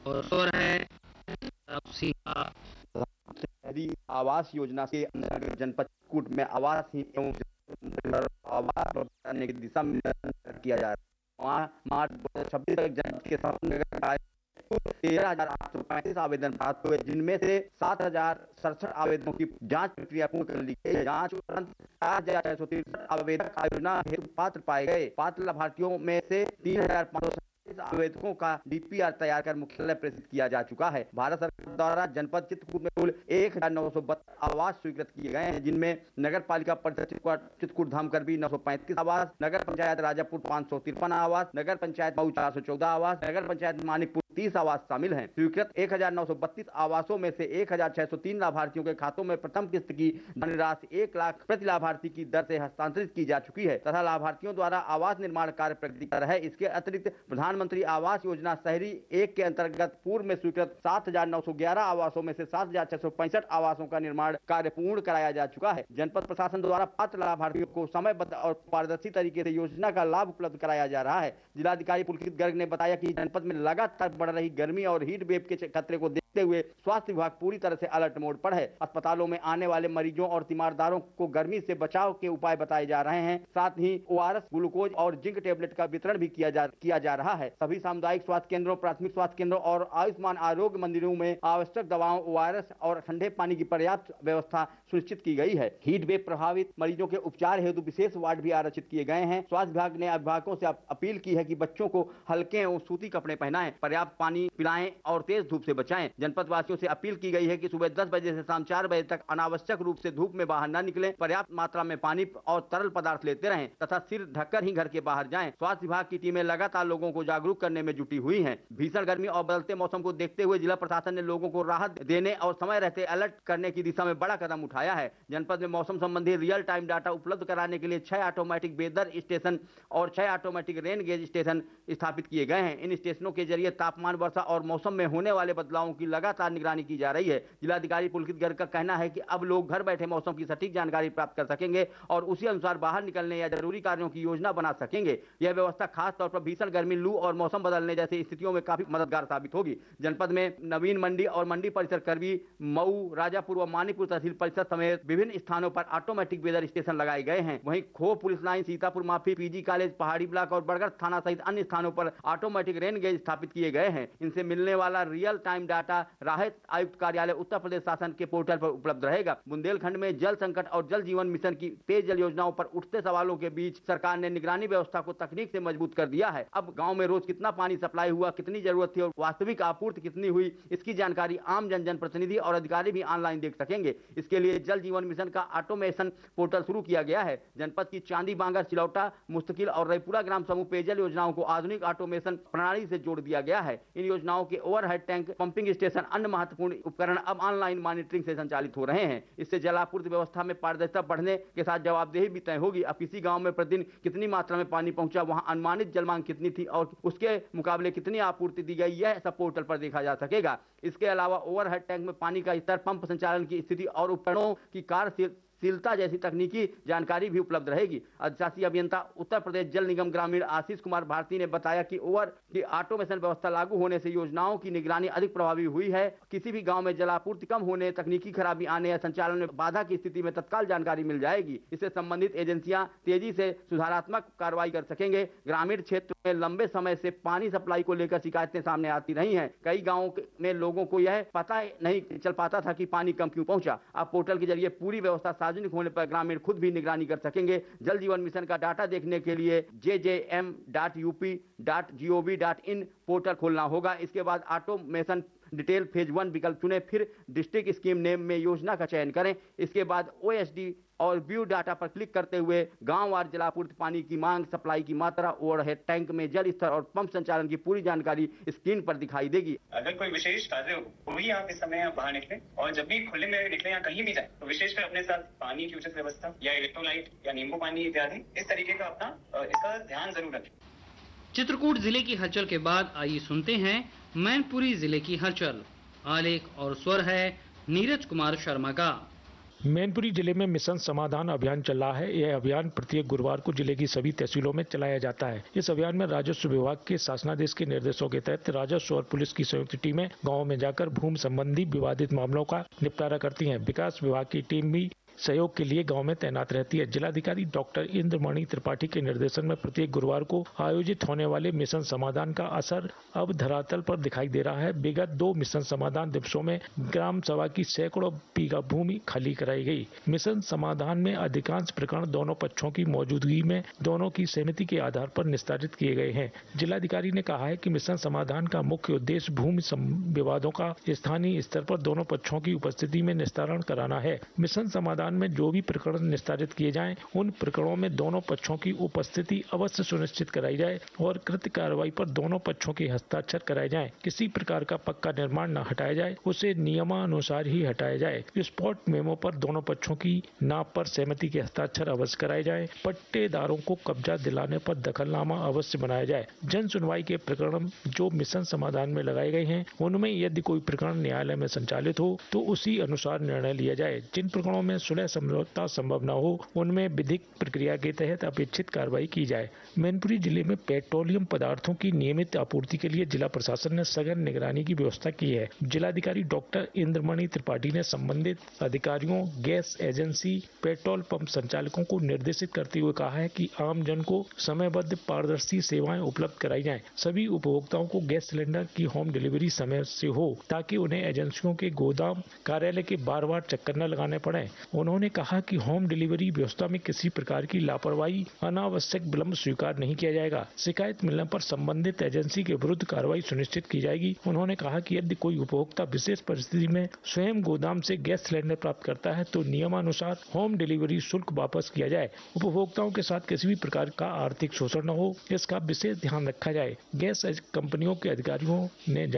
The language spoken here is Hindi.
और स्वर है शहरी आवास योजना के अंतर्गत जनपद चित्रकूट में आवासहीन एवं आवास करने की दिशा में किया जा रहा है। वहाँ मार्च 2026 तक जनपद के 13,835 आवेदन प्राप्त हुए, जिनमें से 7,067 आवेदनों की जांच प्रक्रिया पूर्ण कर ली गई है। जांच उपरांत 4,663 आवेदक योजना हेतु पात्र पाए गए। पात्र लाभार्थियों में से 3,537 आवेदकों का डीपीआर तैयार कर मुख्यालय प्रेषित किया जा चुका है। भारत सरकार द्वारा जनपद चित्रकूट में कुल 1,932 आवास स्वीकृत किए गए हैं, जिनमें नगर पालिका परिषद चित्रकूट धामकरवी 935 आवास, नगर पंचायत राजापुर 553 आवास, नगर पंचायत मऊ 414 आवास, नगर पंचायत मानिकपुर 30 आवास शामिल हैं। स्वीकृत 1,932 आवासों में से 1,603 लाभार्थियों के खातों में प्रथम किस्त की धनराशि 1 लाख प्रति लाभार्थी की दर से हस्तांतरित की जा चुकी है तथा लाभार्थियों द्वारा आवास निर्माण कार्य प्रगति कर है। इसके अतिरिक्त प्रधानमंत्री आवास योजना शहरी 1 के अंतर्गत पूर्व में स्वीकृत 7,911 आवासों में से 7,665 आवासों का निर्माण कार्य पूर्ण कराया जा चुका है। जनपद प्रशासन द्वारा पात्र लाभार्थियों को समयबद्ध और पारदर्शी तरीके से योजना का लाभ उपलब्ध कराया जा रहा है। जिलाधिकारी पुलकित गर्ग ने बताया कि जनपद में लगातार बढ़ रही गर्मी और हीट वेव के खतरे को देखते हुए स्वास्थ्य विभाग पूरी तरह से अलर्ट मोड पर है। अस्पतालों में आने वाले मरीजों और तीमारदारों को गर्मी से बचाव के उपाय बताए जा रहे हैं। साथ ही ओआरएस, ग्लूकोज और जिंक टेबलेट का वितरण भी किया जा रहा है। सभी सामुदायिक स्वास्थ्य केंद्रों, प्राथमिक स्वास्थ्य केंद्रों और आयुष्मान आरोग्य मंदिरों में आवश्यक दवाओं, ओआरएस और ठंडे पानी की पर्याप्त व्यवस्था सुनिश्चित की गई है। हीट वेव प्रभावित मरीजों के उपचार हेतु विशेष वार्ड भी आरक्षित किए गए हैं। स्वास्थ्य विभाग ने अभिभावकों से अपील की है कि बच्चों को हल्के एवं सूती कपड़े पहनाएं, पर्याप्त पानी पिलाएं और तेज धूप से बचाएं। जनपद वासियों से अपील की गई है कि सुबह 10 बजे से शाम 4 बजे तक अनावश्यक रूप से धूप में बाहर न निकलें, पर्याप्त मात्रा में पानी और तरल पदार्थ लेते रहें तथा सिर ढककर ही घर के बाहर जाएं। स्वास्थ्य विभाग की टीमें लगातार लोगों को जागरूक करने में जुटी हुई हैं। भीषण गर्मी और बदलते मौसम को देखते हुए जिला प्रशासन ने लोगों को राहत देने और समय रहते अलर्ट करने की दिशा में बड़ा कदम उठाया है। जनपद में मौसम संबंधी रियल टाइम डाटा उपलब्ध कराने के लिए 6 ऑटोमेटिक वेदर स्टेशन और 6 ऑटोमेटिक रेन गेज स्टेशन स्थापित किए गए हैं। इन स्टेशनों के जरिए तापमान, वर्षा और मौसम में होने वाले बदलावों की लगातार निगरानी की जा रही है। जिलाधिकारी पुलकित गर्ग का कहना है कि अब लोग घर बैठे मौसम की सटीक जानकारी प्राप्त कर सकेंगे और उसी अनुसार बाहर निकलने या जरूरी कार्यों की योजना बना सकेंगे। यह व्यवस्था खास तौर पर भीषण गर्मी, लू और मौसम बदलने जैसी स्थितियों में काफी मददगार साबित होगी। जनपद में नवीन मंडी और मंडी परिसर करवी, मऊ, राजापुर व मानिकपुर तहसील परिषद समेत विभिन्न स्थानों पर ऑटोमेटिक वेदर स्टेशन लगाए गए हैं। वहीं खो पुलिस लाइन, सीतापुर माफी, पीजी कॉलेज, पहाड़ी ब्लॉक और बड़गढ़ थाना सहित अन्य स्थानों पर ऑटोमेटिक रेन गेज स्थापित किए गए हैं। इनसे मिलने वाला रियल टाइम डाटा राहत आयुक्त कार्यालय उत्तर प्रदेश शासन के पोर्टल पर उपलब्ध रहेगा। बुंदेलखंड में जल संकट और जल जीवन मिशन की पेयजल योजनाओं पर उठते सवालों के बीच सरकार ने निगरानी व्यवस्था को तकनीक से मजबूत कर दिया है। अब गांव में रोज कितना पानी सप्लाई हुआ, कितनी जरूरत थी और वास्तविक आपूर्ति कितनी हुई, इसकी जानकारी आम जनप्रतिनिधि और अधिकारी भी ऑनलाइन देख सकेंगे। इसके लिए जल जीवन मिशन का ऑटोमेशन पोर्टल शुरू किया गया है। जनपद की चांदी, बांगर, चिलौटा, मुस्तकिल और रईपुरा ग्राम समूह पेयजल योजनाओं को आधुनिक ऑटोमेशन प्रणाली से जोड़ दिया गया है। इन योजनाओं के ओवरहेड टैंक, पंपिंग स्टेशन, अन्य महत्वपूर्ण उपकरण अब ऑनलाइन मॉनिटरिंग से संचालित हो रहे हैं। इससे जलापूर्ति व्यवस्था में पारदर्शिता बढ़ने के साथ जवाबदेही भी तय होगी। अब किसी गांव में प्रतिदिन कितनी मात्रा में पानी पहुंचा, वहां अनुमानित जल मांग कितनी थी और उसके मुकाबले कितनी आपूर्ति दी गई, यह सब पोर्टल पर देखा जा सकेगा। इसके अलावा ओवरहेड टैंक में पानी का स्तर, पंप संचालन की स्थिति और उपकरणों की कार्यशीलता जैसी तकनीकी जानकारी भी उपलब्ध रहेगी। अधिशासी अभियंता उत्तर प्रदेश जल निगम ग्रामीण आशीष कुमार भारती ने बताया कि की ऑटोमेशन व्यवस्था लागू होने से योजनाओं की निगरानी अधिक प्रभावी हुई है। किसी भी गांव में जलापूर्ति कम होने, तकनीकी खराबी आने या संचालन में बाधा की स्थिति में तत्काल जानकारी मिल जाएगी। इससे संबंधित एजेंसियां तेजी से सुधारात्मक कार्रवाई कर सकेंगे। ग्रामीण क्षेत्र में लंबे समय से पानी सप्लाई को लेकर शिकायतें सामने आती रही हैं। कई गाँवों में लोगों को यह पता नहीं चल पाता था कि पानी कम क्यों पहुंचा। अब पोर्टल के जरिए पूरी व्यवस्था सार्वजनिक होने पर ग्रामीण खुद भी निगरानी कर सकेंगे। जल जीवन मिशन का डाटा देखने के लिए jjm.up.gov.in पोर्टल खोलना होगा। इसके बाद ऑटोमेशन डिटेल फेज 1 विकल्प चुनें, फिर डिस्ट्रिक्ट स्कीम नेम में योजना का चयन करें। इसके बाद ओएसडी और व्यू डाटा पर क्लिक करते हुए गांववार जलापूर्ति, पानी की मांग, सप्लाई की मात्रा, ओवरहेड टैंक में जल स्तर और पंप संचालन की पूरी जानकारी स्क्रीन पर दिखाई देगी। अगर कोई विशेष कार्य हो तो भी आप इस समय बाहर निकले और जब भी खुले में निकले या कहीं भी जाए तो विशेषकर अपने साथ पानी की उचित व्यवस्था या इलेक्ट्रोलाइट या नींबू पानी इत्यादि इस तरीके का अपना इसका ध्यान जरूर रखें। चित्रकूट जिले की हलचल के बाद आइए सुनते हैं मैनपुरी जिले की हलचल। आलेख और स्वर है नीरज कुमार शर्मा का। मैनपुरी जिले में मिशन समाधान अभियान चल रहा है। यह अभियान प्रत्येक गुरुवार को जिले की सभी तहसीलों में चलाया जाता है। इस अभियान में राजस्व विभाग के शासनादेश के निर्देशों के तहत राजस्व और पुलिस की संयुक्त टीमें गाँव में जाकर भूमि संबंधी विवादित मामलों का निपटारा करती हैं। विकास विभाग की टीम भी सहयोग के लिए गांव में तैनात रहती है। जिलाधिकारी डॉक्टर इंद्रमणि त्रिपाठी के निर्देशन में प्रत्येक गुरुवार को आयोजित होने वाले मिशन समाधान का असर अब धरातल पर दिखाई दे रहा है। विगत 2 मिशन समाधान दिवसों में ग्राम सभा की सैकड़ों बीघा भूमि खाली कराई गई। मिशन समाधान में अधिकांश प्रकरण दोनों पक्षों की मौजूदगी में दोनों की सहमति के आधार पर निस्तारित किए गए हैं। जिलाधिकारी ने कहा है कि मिशन समाधान का मुख्य उद्देश्य भूमि विवादों का स्थानीय स्तर पर दोनों पक्षों की उपस्थिति में निस्तारण कराना है। मिशन समाधान में जो भी प्रकरण निस्तारित किए जाएं, उन प्रकरणों में दोनों पक्षों की उपस्थिति अवश्य सुनिश्चित कराई जाए और कृत कार्रवाई पर दोनों पक्षों के हस्ताक्षर कराए जाएं। किसी प्रकार का पक्का निर्माण न हटाया जाए, उसे नियमानुसार ही हटाया जाए। स्पॉट मेमो पर दोनों पक्षों की नाप पर सहमति के हस्ताक्षर अवश्य कराए जाए। पट्टेदारों को कब्जा दिलाने पर दखलनामा अवश्य बनाया जाए। जन सुनवाई के प्रकरण जो मिशन समाधान में लगाए गए हैं, उनमें यदि कोई प्रकरण न्यायालय में संचालित हो तो उसी अनुसार निर्णय लिया जाए। जिन प्रकरणों में सुलह समझौता संभव न हो, उनमें विधिक प्रक्रिया के तहत अपेक्षित कार्रवाई की जाए। मैनपुरी जिले में पेट्रोलियम पदार्थों की नियमित आपूर्ति के लिए जिला प्रशासन ने सघन निगरानी की व्यवस्था की है। जिलाधिकारी डॉक्टर इंद्रमणि त्रिपाठी ने संबंधित अधिकारियों, गैस एजेंसी, पेट्रोल पंप संचालकों को निर्देशित करते हुए कहा है कि आम जन को समयबद्ध पारदर्शी सेवाएं उपलब्ध कराई जाएं। सभी उपभोक्ताओं को गैस सिलेंडर की होम डिलीवरी समय से हो, ताकि उन्हें एजेंसियों के गोदाम कार्यालय के बार-बार चक्कर न लगाने पड़े। उन्होंने कहा कि होम डिलीवरी व्यवस्था में किसी प्रकार की लापरवाही, अनावश्यक विलंब स्वीकार नहीं किया जाएगा। शिकायत मिलने पर संबंधित एजेंसी के विरुद्ध कार्रवाई सुनिश्चित की जाएगी। उन्होंने कहा कि यदि कोई उपभोक्ता विशेष परिस्थिति में स्वयं गोदाम से गैस सिलेंडर प्राप्त करता है तो नियमानुसार होम डिलीवरी शुल्क वापस किया जाए। उपभोक्ताओं के साथ किसी भी प्रकार का आर्थिक शोषण न हो, इसका विशेष ध्यान रखा जाए। गैस कंपनियों के अधिकारियों ने